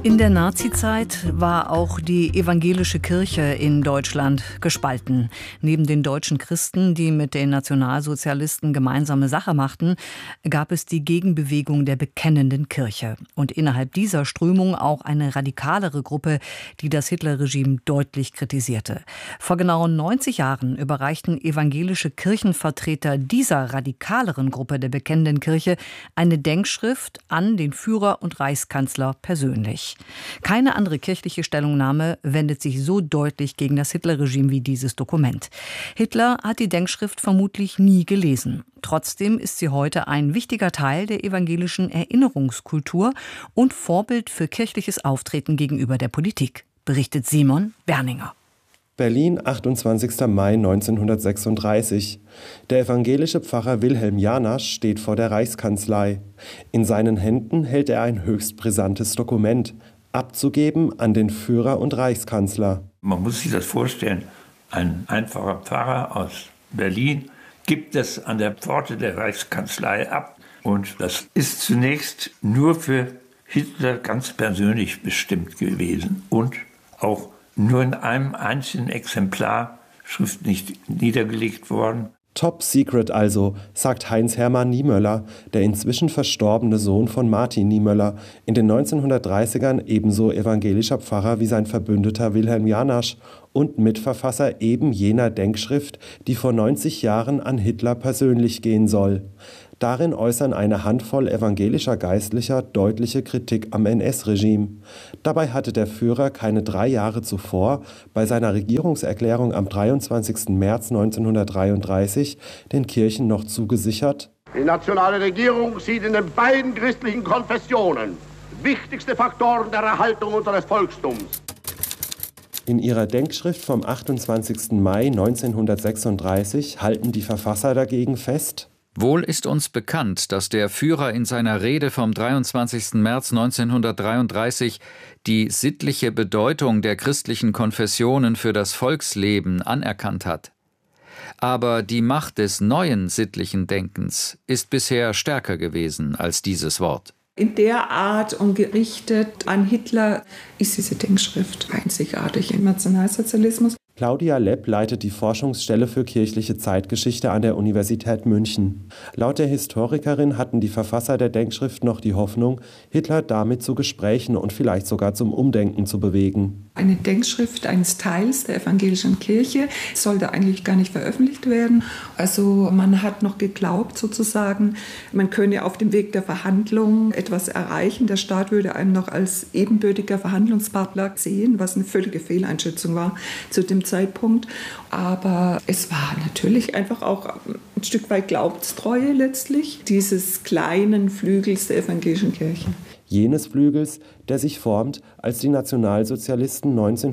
In der Nazizeit war auch die evangelische Kirche in Deutschland gespalten. Neben den deutschen Christen, die mit den Nationalsozialisten gemeinsame Sache machten, gab es die Gegenbewegung der bekennenden Kirche. Und innerhalb dieser Strömung auch eine radikalere Gruppe, die das Hitlerregime deutlich kritisierte. Vor genau 90 Jahren überreichten evangelische Kirchenvertreter dieser radikaleren Gruppe der bekennenden Kirche eine Denkschrift an den Führer und Reichskanzler persönlich. Keine andere kirchliche Stellungnahme wendet sich so deutlich gegen das Hitlerregime wie dieses Dokument. Hitler hat die Denkschrift vermutlich nie gelesen. Trotzdem ist sie heute ein wichtiger Teil der evangelischen Erinnerungskultur und Vorbild für kirchliches Auftreten gegenüber der Politik, berichtet Simon Berninger. Berlin, 28. Mai 1936. Der evangelische Pfarrer Wilhelm Janasch steht vor der Reichskanzlei. In seinen Händen hält er ein höchst brisantes Dokument, abzugeben an den Führer und Reichskanzler. Man muss sich das vorstellen, ein einfacher Pfarrer aus Berlin gibt es an der Pforte der Reichskanzlei ab. Und das ist zunächst nur für Hitler ganz persönlich bestimmt gewesen und auch nur in einem einzelnen Exemplar schriftlich niedergelegt worden. Top Secret also, sagt Heinz-Hermann Niemöller, der inzwischen verstorbene Sohn von Martin Niemöller, in den 1930ern ebenso evangelischer Pfarrer wie sein Verbündeter Wilhelm Janasch und Mitverfasser eben jener Denkschrift, die vor 90 Jahren an Hitler persönlich gehen soll. Darin äußern eine Handvoll evangelischer Geistlicher deutliche Kritik am NS-Regime. Dabei hatte der Führer keine 3 Jahre zuvor bei seiner Regierungserklärung am 23. März 1933 den Kirchen noch zugesichert: Die nationale Regierung sieht in den beiden christlichen Konfessionen wichtigste Faktoren der Erhaltung unseres Volkstums. In ihrer Denkschrift vom 28. Mai 1936 halten die Verfasser dagegen fest: Wohl ist uns bekannt, dass der Führer in seiner Rede vom 23. März 1933 die sittliche Bedeutung der christlichen Konfessionen für das Volksleben anerkannt hat. Aber die Macht des neuen sittlichen Denkens ist bisher stärker gewesen als dieses Wort. In der Art und gerichtet an Hitler ist diese Denkschrift einzigartig im Nationalsozialismus. Claudia Lepp leitet die Forschungsstelle für kirchliche Zeitgeschichte an der Universität München. Laut der Historikerin hatten die Verfasser der Denkschrift noch die Hoffnung, Hitler damit zu Gesprächen und vielleicht sogar zum Umdenken zu bewegen. Eine Denkschrift eines Teils der evangelischen Kirche sollte eigentlich gar nicht veröffentlicht werden. Also man hat noch geglaubt sozusagen, man könne auf dem Weg der Verhandlungen etwas erreichen. Der Staat würde einem noch als ebenbürtiger Verhandlungspartner sehen, was eine völlige Fehleinschätzung war zu dem Zeitpunkt. Aber es war natürlich einfach auch ein Stück weit Glaubenstreue letztlich dieses kleinen Flügels der evangelischen Kirche. Jenes Flügels, der sich formt, als die Nationalsozialisten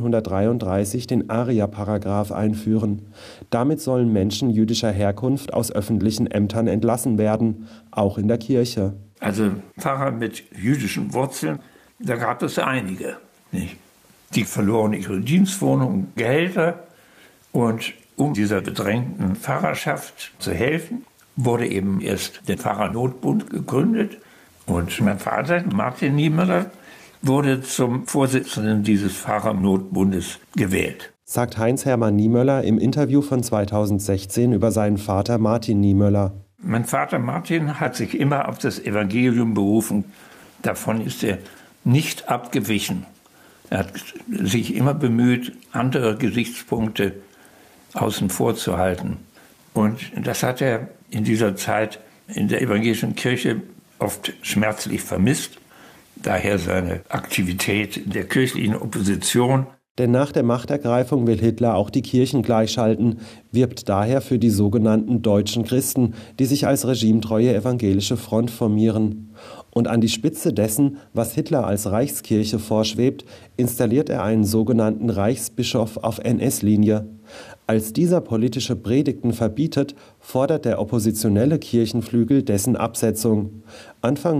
1933 den Aria-Paragraph einführen. Damit sollen Menschen jüdischer Herkunft aus öffentlichen Ämtern entlassen werden, auch in der Kirche. Also Pfarrer mit jüdischen Wurzeln, da gab es einige, nicht? Die verloren ihre Dienstwohnung, Gehälter, und um dieser bedrängten Pfarrerschaft zu helfen, wurde eben erst der Pfarrernotbund gegründet. Und mein Vater, Martin Niemöller, wurde zum Vorsitzenden dieses Pfarrernotbundes gewählt. Sagt Heinz-Hermann Niemöller im Interview von 2016 über seinen Vater Martin Niemöller. Mein Vater Martin hat sich immer auf das Evangelium berufen. Davon ist er nicht abgewichen. Er hat sich immer bemüht, andere Gesichtspunkte außen vor zu halten. Und das hat er in dieser Zeit in der evangelischen Kirche oft schmerzlich vermisst. Daher seine Aktivität in der kirchlichen Opposition. Denn nach der Machtergreifung will Hitler auch die Kirchen gleichschalten, wirbt daher für die sogenannten deutschen Christen, die sich als regimetreue evangelische Front formieren. Und an die Spitze dessen, was Hitler als Reichskirche vorschwebt, installiert er einen sogenannten Reichsbischof auf NS-Linie. Als dieser politische Predigten verbietet, fordert der oppositionelle Kirchenflügel dessen Absetzung. Anfang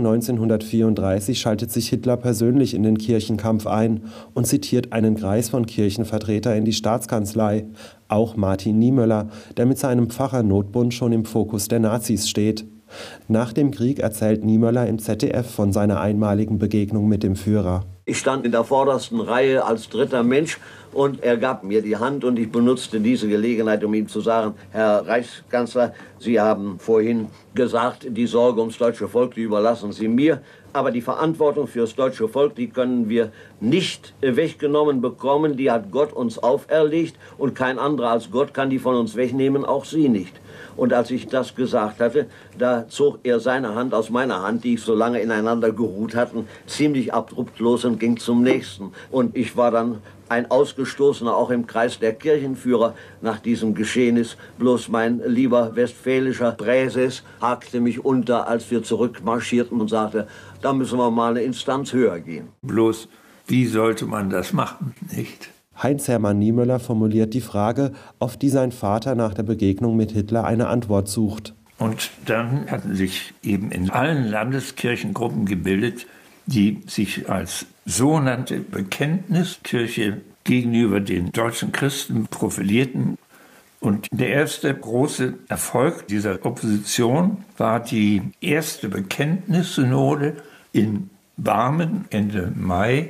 1934 schaltet sich Hitler persönlich in den Kirchenkampf ein und zitiert einen Kreis von Kirchenvertretern in die Staatskanzlei, auch Martin Niemöller, der mit seinem Pfarrernotbund schon im Fokus der Nazis steht. Nach dem Krieg erzählt Niemöller im ZDF von seiner einmaligen Begegnung mit dem Führer. Ich stand in der vordersten Reihe als dritter Mensch und er gab mir die Hand und ich benutzte diese Gelegenheit, um ihm zu sagen, Herr Reichskanzler, Sie haben vorhin gesagt, die Sorge ums deutsche Volk, die überlassen Sie mir. Aber die Verantwortung für das deutsche Volk, die können wir nicht weggenommen bekommen. Die hat Gott uns auferlegt und kein anderer als Gott kann die von uns wegnehmen, auch Sie nicht. Und als ich das gesagt hatte, da zog er seine Hand aus meiner Hand, die ich so lange ineinander geruht hatten, ziemlich abrupt los und ging zum nächsten. Und ich war dann ein Ausgestoßener, auch im Kreis der Kirchenführer nach diesem Geschehnis. Bloß mein lieber westfälischer Präses hakte mich unter, als wir zurückmarschierten und sagte, da müssen wir mal eine Instanz höher gehen. Bloß, wie sollte man das machen, nicht? Heinz-Hermann Niemöller formuliert die Frage, auf die sein Vater nach der Begegnung mit Hitler eine Antwort sucht. Und dann hatten sich eben in allen Landeskirchengruppen gebildet, die sich als sogenannte Bekenntniskirche gegenüber den deutschen Christen profilierten. Und der erste große Erfolg dieser Opposition war die erste Bekenntnissynode in Barmen Ende Mai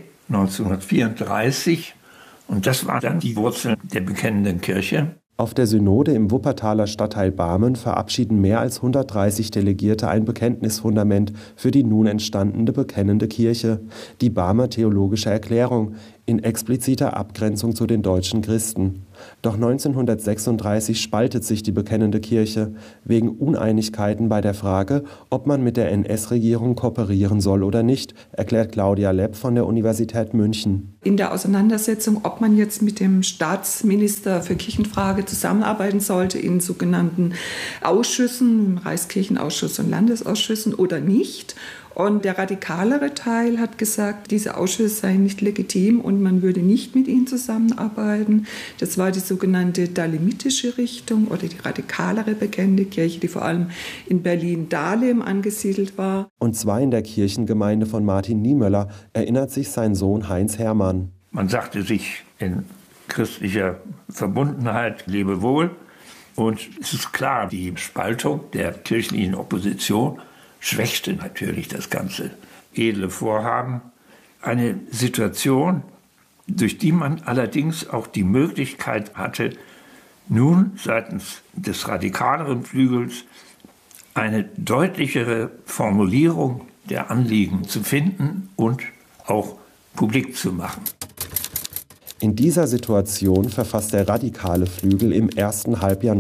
1934. Und das war dann die Wurzel der bekennenden Kirche. Auf der Synode im Wuppertaler Stadtteil Barmen verabschieden mehr als 130 Delegierte ein Bekenntnisfundament für die nun entstandene bekennende Kirche, die Barmer Theologische Erklärung, in expliziter Abgrenzung zu den deutschen Christen. Doch 1936 spaltet sich die bekennende Kirche wegen Uneinigkeiten bei der Frage, ob man mit der NS-Regierung kooperieren soll oder nicht, erklärt Claudia Lepp von der Universität München. In der Auseinandersetzung, ob man jetzt mit dem Staatsminister für Kirchenfrage zusammenarbeiten sollte in sogenannten Ausschüssen, Reichskirchenausschuss und Landesausschüssen oder nicht. Und der radikalere Teil hat gesagt, diese Ausschüsse seien nicht legitim und man würde nicht mit ihnen zusammenarbeiten. Das war die sogenannte dalemitische Richtung oder die radikalere bekennende Kirche, die vor allem in Berlin-Dahlem angesiedelt war. Und zwar in der Kirchengemeinde von Martin Niemöller, erinnert sich sein Sohn Heinz-Hermann. Man sagte sich in christlicher Verbundenheit, lebe wohl. Und es ist klar, die Spaltung der kirchlichen Opposition schwächte natürlich das ganze edle Vorhaben. Eine Situation, durch die man allerdings auch die Möglichkeit hatte, nun seitens des radikaleren Flügels eine deutlichere Formulierung der Anliegen zu finden und auch publik zu machen. In dieser Situation verfasst der radikale Flügel im ersten Halbjahr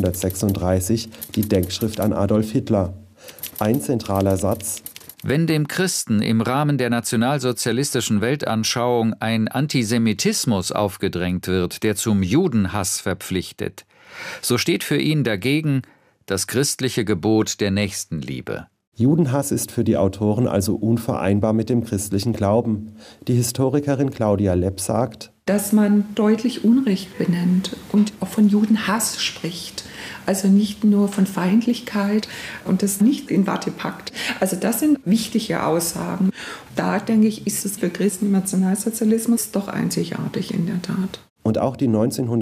1936 die Denkschrift an Adolf Hitler. Ein zentraler Satz: Wenn dem Christen im Rahmen der nationalsozialistischen Weltanschauung ein Antisemitismus aufgedrängt wird, der zum Judenhass verpflichtet, so steht für ihn dagegen das christliche Gebot der Nächstenliebe. Judenhass ist für die Autoren also unvereinbar mit dem christlichen Glauben. Die Historikerin Claudia Lepp sagt, dass man deutlich Unrecht benennt und auch von Judenhass spricht. Also nicht nur von Feindlichkeit und das nicht in Watte packt. Also das sind wichtige Aussagen. Da, denke ich, ist es für Christen im Nationalsozialismus doch einzigartig in der Tat. Und auch die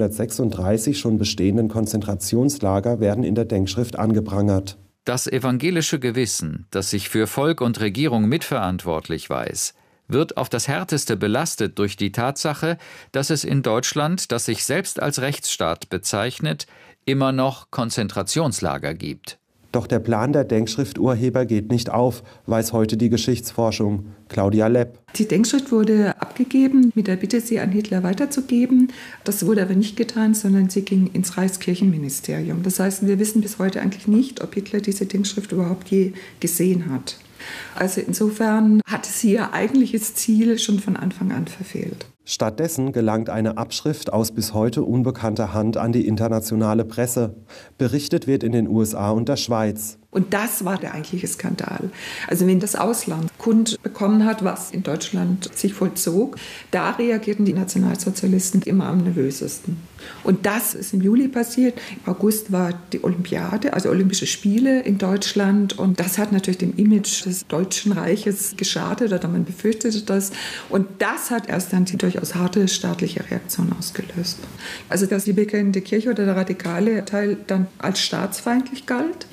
1936 schon bestehenden Konzentrationslager werden in der Denkschrift angeprangert. Das evangelische Gewissen, das sich für Volk und Regierung mitverantwortlich weiß, wird auf das Härteste belastet durch die Tatsache, dass es in Deutschland, das sich selbst als Rechtsstaat bezeichnet, immer noch Konzentrationslager gibt. Doch der Plan der Denkschrifturheber geht nicht auf, weiß heute die Geschichtsforschung. Claudia Lepp. Die Denkschrift wurde abgegeben mit der Bitte, sie an Hitler weiterzugeben. Das wurde aber nicht getan, sondern sie ging ins Reichskirchenministerium. Das heißt, wir wissen bis heute eigentlich nicht, ob Hitler diese Denkschrift überhaupt je gesehen hat. Also insofern hatte sie ihr eigentliches Ziel schon von Anfang an verfehlt. Stattdessen gelangt eine Abschrift aus bis heute unbekannter Hand an die internationale Presse. Berichtet wird in den USA und der Schweiz. Und das war der eigentliche Skandal. Also wenn das Ausland Kund bekommen hat, was in Deutschland sich vollzog, da reagierten die Nationalsozialisten immer am nervösesten. Und das ist im Juli passiert. Im August war die Olympiade, also Olympische Spiele in Deutschland. Und das hat natürlich dem Image des Deutschen Reiches geschadet, oder man befürchtete das. Und das hat erst dann die durchaus harte staatliche Reaktion ausgelöst. Also dass die bekennende Kirche oder der radikale Teil dann als staatsfeindlich galt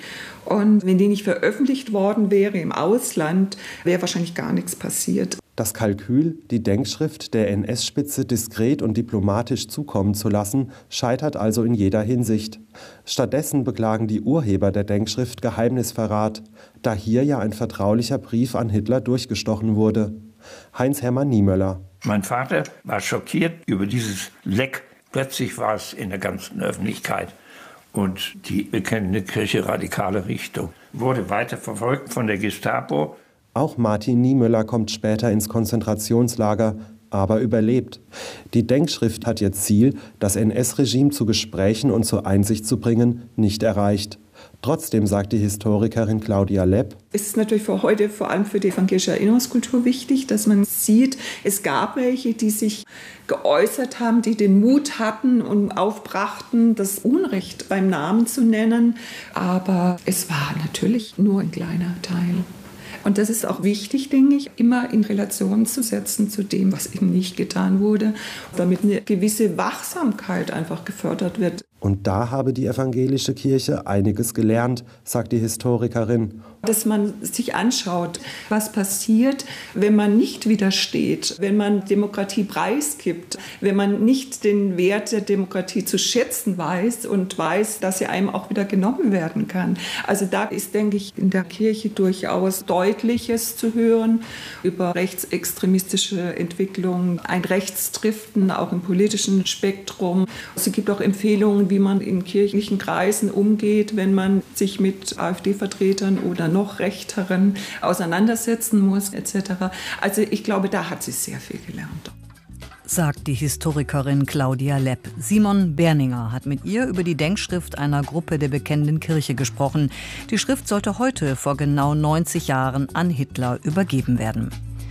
Und wenn die nicht veröffentlicht worden wäre im Ausland, wäre wahrscheinlich gar nichts passiert. Das Kalkül, die Denkschrift der NS-Spitze diskret und diplomatisch zukommen zu lassen, scheitert also in jeder Hinsicht. Stattdessen beklagen die Urheber der Denkschrift Geheimnisverrat, da hier ja ein vertraulicher Brief an Hitler durchgestochen wurde. Heinz-Hermann Niemöller. Mein Vater war schockiert über dieses Leck. Plötzlich war es in der ganzen Öffentlichkeit. Und die bekennende Kirche radikale Richtung wurde weiter verfolgt von der Gestapo. Auch Martin Niemöller kommt später ins Konzentrationslager, aber überlebt. Die Denkschrift hat ihr Ziel, das NS-Regime zu Gesprächen und zur Einsicht zu bringen, nicht erreicht. Trotzdem sagt die Historikerin Claudia Lepp: Es ist natürlich für heute, vor allem für die evangelische Erinnerungskultur wichtig, dass man sieht, es gab welche, die sich geäußert haben, die den Mut hatten und aufbrachten, das Unrecht beim Namen zu nennen. Aber es war natürlich nur ein kleiner Teil. Und das ist auch wichtig, denke ich, immer in Relation zu setzen zu dem, was eben nicht getan wurde, damit eine gewisse Wachsamkeit einfach gefördert wird. Und da habe die evangelische Kirche einiges gelernt, sagt die Historikerin. Dass man sich anschaut, was passiert, wenn man nicht widersteht, wenn man Demokratie preisgibt, wenn man nicht den Wert der Demokratie zu schätzen weiß und weiß, dass sie einem auch wieder genommen werden kann. Also da ist, denke ich, in der Kirche durchaus Deutliches zu hören über rechtsextremistische Entwicklungen, ein Rechtsdriften auch im politischen Spektrum. Es gibt auch Empfehlungen, wie man in kirchlichen Kreisen umgeht, wenn man sich mit AfD-Vertretern oder noch Rechteren auseinandersetzen muss, etc. Also ich glaube, da hat sie sehr viel gelernt. Sagt die Historikerin Claudia Lepp. Simon Berninger hat mit ihr über die Denkschrift einer Gruppe der Bekennenden Kirche gesprochen. Die Schrift sollte heute vor genau 90 Jahren an Hitler übergeben werden.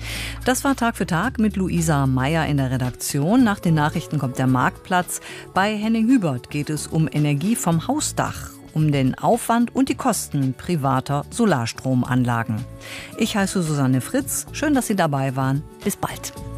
Das war Tag für Tag mit Luisa Meyer in der Redaktion. Nach den Nachrichten kommt der Marktplatz. Bei Henning Hubert geht es um Energie vom Hausdach, um den Aufwand und die Kosten privater Solarstromanlagen. Ich heiße Susanne Fritz. Schön, dass Sie dabei waren. Bis bald.